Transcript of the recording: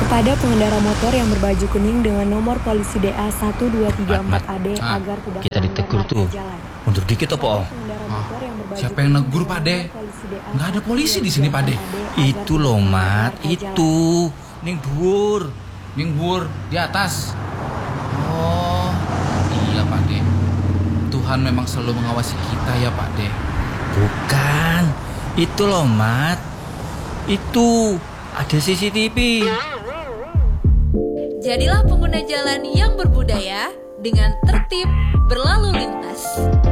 Kepada pengendara motor yang berbaju kuning dengan nomor polisi DA 1234AD agar tidak kita ditegur tuh. Mundur dikit apa? Siapa yang negur, Pak De? Nggak ada polisi di sini, Pak De. Itu loh, Mat. Itu. Ning dhuwur. Di atas. Oh, iya, Pak De. Tuhan memang selalu mengawasi kita ya, Pak De. Bukan. Itu loh, Mat. Itu. Ada CCTV. Jadilah pengguna jalan yang berbudaya dengan tertib berlalu lintas.